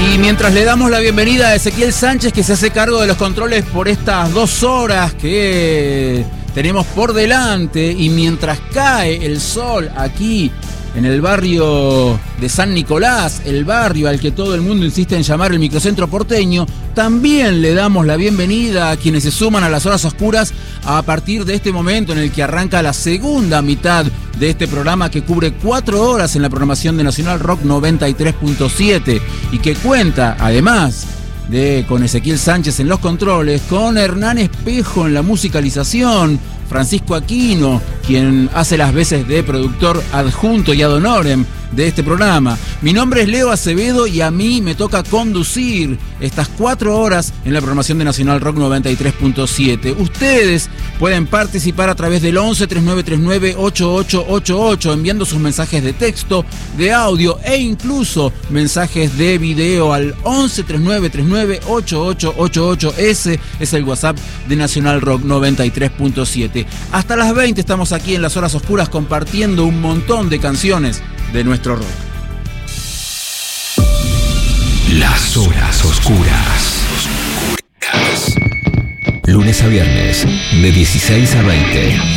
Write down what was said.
Y mientras le damos la bienvenida a Ezequiel Sánchez, que se hace cargo de los controles por estas 2 horas que tenemos por delante, y mientras cae el sol aquí en el barrio de San Nicolás, el barrio al que todo el mundo insiste en llamar el microcentro porteño, también le damos la bienvenida a quienes se suman a las horas oscuras a partir de este momento en el que arranca la segunda mitad de este programa, que cubre 4 horas en la programación de Nacional Rock 93.7 y que cuenta, además de con Ezequiel Sánchez en los controles, con Hernán Espejo en la musicalización, Francisco Aquino, quien hace las veces de productor adjunto y ad honorem de este programa. Mi nombre es Leo Acevedo y a mí me toca conducir estas 4 horas en la programación de Nacional Rock 93.7. Ustedes pueden participar a través del 11 3939 8888 enviando sus mensajes de texto, de audio e incluso mensajes de video al 11 3939 8888. Ese es el WhatsApp de Nacional Rock 93.7. Hasta las 20 estamos aquí en las horas oscuras compartiendo un montón de canciones de nuestro rock. Las horas oscuras. Lunes a viernes, de 16 a 20.